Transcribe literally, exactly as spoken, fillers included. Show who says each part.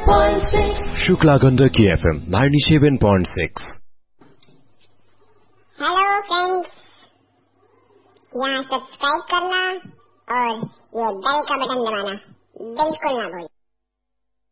Speaker 1: Point six
Speaker 2: Shukla Gandaki F M ninety seven point six.
Speaker 3: Hello friends, यहाँ subscribe करना और ये बेल का बटन दबाना बिल्कुल ना भूलें।